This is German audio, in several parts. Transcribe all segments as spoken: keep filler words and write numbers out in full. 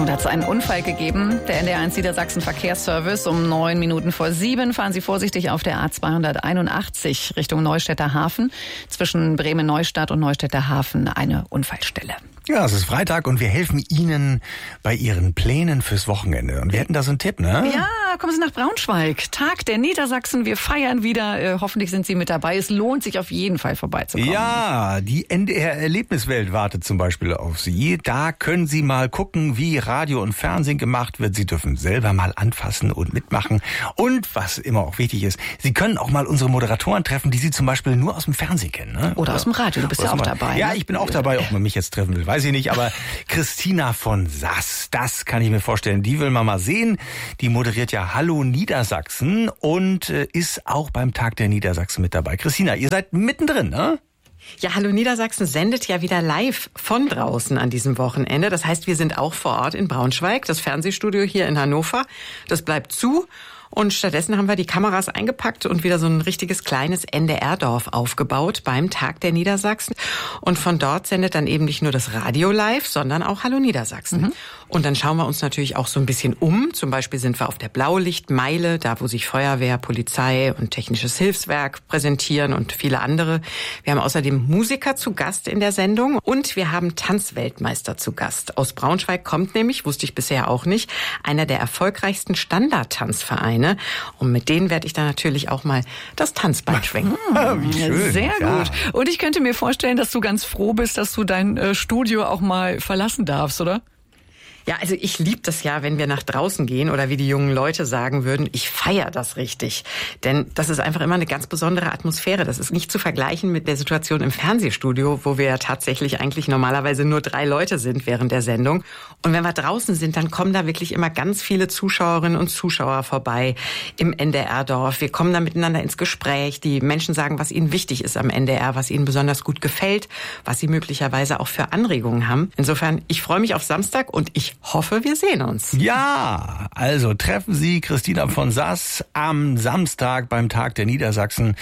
So, da hat es einen Unfall gegeben. Der N D R eins Niedersachsen Verkehrsservice um neun Minuten vor sieben. Fahren Sie vorsichtig auf der A zweihunderteinundachtzig Richtung Neustädter Hafen. Zwischen Bremen-Neustadt und Neustädter Hafen eine Unfallstelle. Ja, es ist Freitag und wir helfen Ihnen bei Ihren Plänen fürs Wochenende. Und wir hätten da so einen Tipp, ne? Ja, kommen Sie nach Braunschweig. Tag der Niedersachsen. Wir feiern wieder. Äh, hoffentlich sind Sie mit dabei. Es lohnt sich auf jeden Fall vorbeizukommen. Ja, die N D R-Erlebniswelt wartet zum Beispiel auf Sie. Da können Sie mal gucken, wie Radio und Fernsehen gemacht wird. Sie dürfen selber mal anfassen und mitmachen. Und was immer auch wichtig ist, Sie können auch mal unsere Moderatoren treffen, die Sie zum Beispiel nur aus dem Fernsehen kennen. Ne? Oder aus dem Radio. Du bist ja auch dabei. Ja, ne? ich bin auch dabei, ob man mich jetzt treffen will. Weiß ich nicht, aber Christina von Sass, das kann ich mir vorstellen, die will man mal sehen. Die moderiert ja Hallo Niedersachsen und äh, ist auch beim Tag der Niedersachsen mit dabei. Christina, ihr seid mittendrin, ne? Ja, Hallo Niedersachsen sendet ja wieder live von draußen an diesem Wochenende. Das heißt, wir sind auch vor Ort in Braunschweig. Das Fernsehstudio hier in Hannover, das bleibt zu. Und stattdessen haben wir die Kameras eingepackt und wieder so ein richtiges kleines N D R-Dorf aufgebaut beim Tag der Niedersachsen. Und von dort sendet dann eben nicht nur das Radio live, sondern auch Hallo Niedersachsen. Mhm. Und dann schauen wir uns natürlich auch so ein bisschen um. Zum Beispiel sind wir auf der Blaulichtmeile, da wo sich Feuerwehr, Polizei und Technisches Hilfswerk präsentieren und viele andere. Wir haben außerdem Musiker zu Gast in der Sendung und wir haben Tanzweltmeister zu Gast. Aus Braunschweig kommt nämlich, wusste ich bisher auch nicht, einer der erfolgreichsten Standardtanzvereine. Und mit denen werde ich dann natürlich auch mal das Tanzbein schwenken. Wie schön. Sehr ja. gut. Und ich könnte mir vorstellen, dass du ganz froh bist, dass du dein äh, Studio auch mal verlassen darfst, oder? Ja, also ich liebe das ja, wenn wir nach draußen gehen oder wie die jungen Leute sagen würden, ich feiere das richtig. Denn das ist einfach immer eine ganz besondere Atmosphäre. Das ist nicht zu vergleichen mit der Situation im Fernsehstudio, wo wir ja tatsächlich eigentlich normalerweise nur drei Leute sind während der Sendung. Und wenn wir draußen sind, dann kommen da wirklich immer ganz viele Zuschauerinnen und Zuschauer vorbei im N D R-Dorf. Wir kommen da miteinander ins Gespräch. Die Menschen sagen, was ihnen wichtig ist am N D R, was ihnen besonders gut gefällt, was sie möglicherweise auch für Anregungen haben. Insofern, ich freue mich auf Samstag und ich hoffe, wir sehen uns. Ja, also treffen Sie Christina von Sass am Samstag beim Tag der Niedersachsen.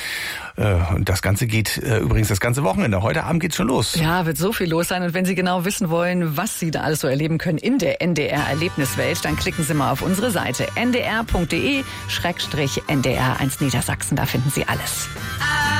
Und das Ganze geht übrigens das ganze Wochenende. Heute Abend geht's schon los. Ja, wird so viel los sein. Und wenn Sie genau wissen wollen, was Sie da alles so erleben können in der N D R-Erlebniswelt, dann klicken Sie mal auf unsere Seite n d r punkt d e schrägstrich N D R eins Niedersachsen. Da finden Sie alles.